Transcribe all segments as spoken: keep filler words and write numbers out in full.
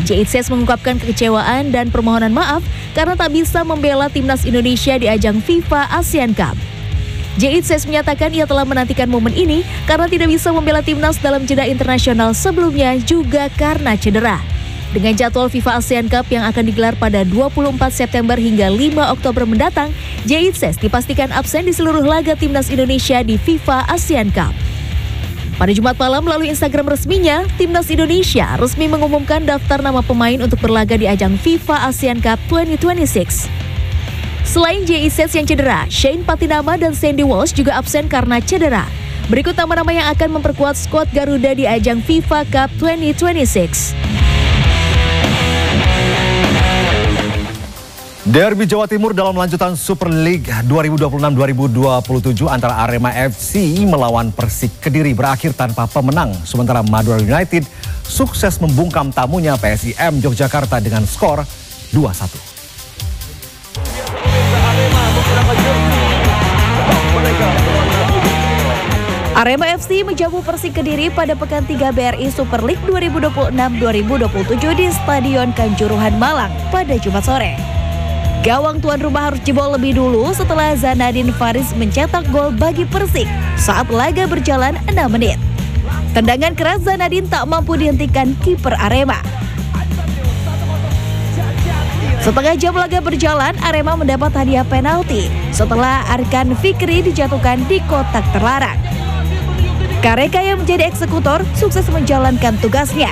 J H S mengungkapkan kekecewaan dan permohonan maaf karena tak bisa membela timnas Indonesia di ajang FIFA ASEAN Cup. J H S menyatakan ia telah menantikan momen ini karena tidak bisa membela timnas dalam jeda internasional sebelumnya juga karena cedera. Dengan jadwal FIFA ASEAN Cup yang akan digelar pada dua puluh empat September hingga lima Oktober mendatang, J H S dipastikan absen di seluruh laga timnas Indonesia di FIFA ASEAN Cup. Pada Jumat malam melalui Instagram resminya, timnas Indonesia resmi mengumumkan daftar nama pemain untuk berlaga di ajang FIFA ASEAN Cup dua ribu dua puluh enam. Selain J H S yang cedera, Shane Patinama dan Sandy Walsh juga absen karena cedera. Berikut nama-nama yang akan memperkuat skuad Garuda di ajang FIFA Cup dua ribu dua puluh enam. Derby Jawa Timur dalam lanjutan Super League dua ribu dua puluh enam dua ribu dua puluh tujuh antara Arema F C melawan Persik Kediri berakhir tanpa pemenang. Sementara Madura United sukses membungkam tamunya P S I M Yogyakarta dengan skor dua satu. Arema F C menjamu Persik Kediri pada Pekan tiga B R I Super League dua ribu dua puluh enam dua ribu dua puluh tujuh di Stadion Kanjuruhan Malang pada Jumat sore. Gawang tuan rumah harus jebol lebih dulu setelah Zanadin Faris mencetak gol bagi Persik saat laga berjalan enam menit. Tendangan keras Zanadin tak mampu dihentikan kiper Arema. Setengah jam laga berjalan, Arema mendapat hadiah penalti setelah Arkan Fikri dijatuhkan di kotak terlarang. Kareka yang menjadi eksekutor sukses menjalankan tugasnya.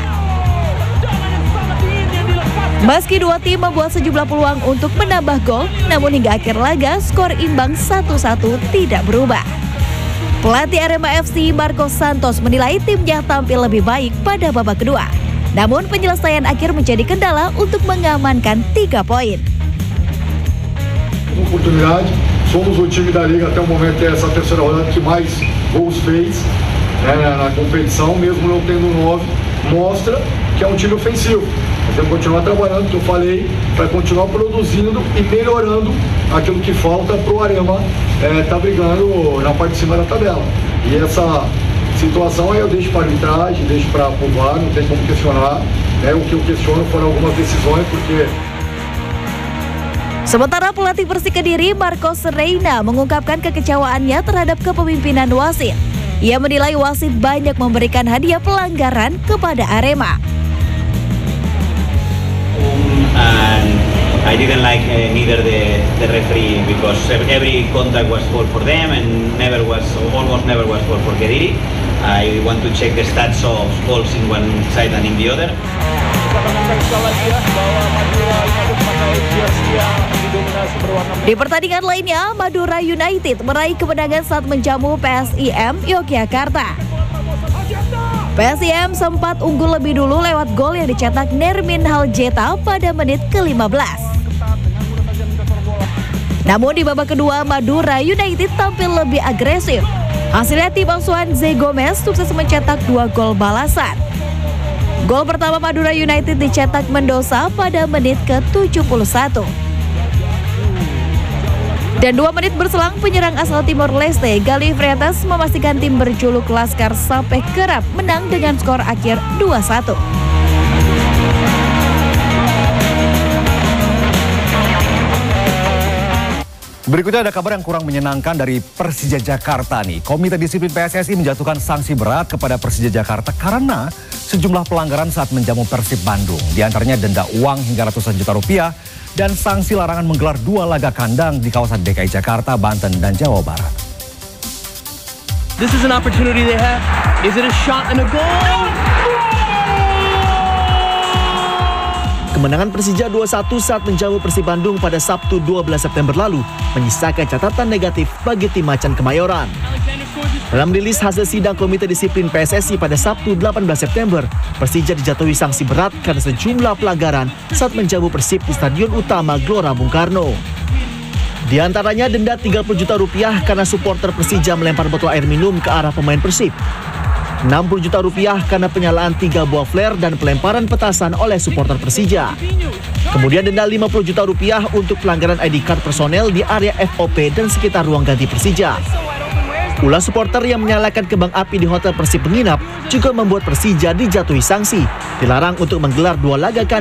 Meski dua tim membuat sejumlah peluang untuk menambah gol, namun hingga akhir laga skor imbang satu satu tidak berubah. Pelatih Arema F C Marcos Santos menilai timnya tampil lebih baik pada babak kedua. Namun penyelesaian akhir menjadi kendala untuk mengamankan tiga poin. Oportunidade, somos o time da liga até o momento essa terceira rodada que mais gols fez na competição, mesmo não tendo nove, mostra que é um time ofensivo. Nós temos que continuar trabalhando, que eu falei, para continuar produzindo e melhorando aquilo que falta para o Arema estar é, tá brigando na parte de cima da tabela. E essa situação aí eu deixo para a arbitragem, deixo para o V A R, não tem como questionar. Né? O que eu questiono foram algumas decisões, porque... Sementara pelatih Persik Kediri Marcos Reina mengungkapkan kekecewaannya terhadap kepemimpinan wasit. Ia menilai wasit banyak memberikan hadiah pelanggaran kepada Arema. And I didn't like uh, neither the, the referee because every contact was fault for them and never was, almost never was fault for Kediri. I want to check the stats of goals in one side and in the other. Di pertandingan lainnya, Madura United meraih kemenangan saat menjamu P S I M Yogyakarta. P S I M sempat unggul lebih dulu lewat gol yang dicetak Nermin Haljeta pada menit ke lima belas. Namun di babak kedua, Madura United tampil lebih agresif. Hasilnya tim asuhan Zé Gomez sukses mencetak dua gol balasan. Gol pertama Madura United dicetak Mendoza pada menit ke tujuh puluh satu. Dan dua menit berselang, penyerang asal Timor Leste Gali Freitas memastikan tim berjuluk Laskar sampai kerap menang dengan skor akhir dua satu. Berikutnya ada kabar yang kurang menyenangkan dari Persija Jakarta nih. Komite Disiplin P S S I menjatuhkan sanksi berat kepada Persija Jakarta karena sejumlah pelanggaran saat menjamu Persib Bandung. Di antaranya denda uang hingga ratusan juta rupiah dan sanksi larangan menggelar dua laga kandang di kawasan D K I Jakarta, Banten, dan Jawa Barat. This is an opportunity they have. Is it a shot and a goal? Kemenangan Persija dua satu saat menjamu Persib Bandung pada Sabtu dua belas September lalu menyisakan catatan negatif bagi tim Macan Kemayoran. Dalam rilis hasil sidang Komite Disiplin P S S I pada Sabtu delapan belas September, Persija dijatuhi sanksi berat karena sejumlah pelanggaran saat menjamu Persib di Stadion Utama Gelora Bung Karno. Di antaranya denda tiga puluh juta rupiah karena supporter Persija melempar botol air minum ke arah pemain Persib. enam puluh juta rupiah karena penyalaan tiga buah flare dan pelemparan petasan oleh supporter Persija. Kemudian denda lima puluh juta rupiah untuk pelanggaran I D card personel di area F O P dan sekitar ruang ganti Persija. Ulah supporter yang menyalakan kembang api di hotel Persib menginap juga membuat Persija dijatuhi sanksi. Dilarang untuk menggelar dua laga kandang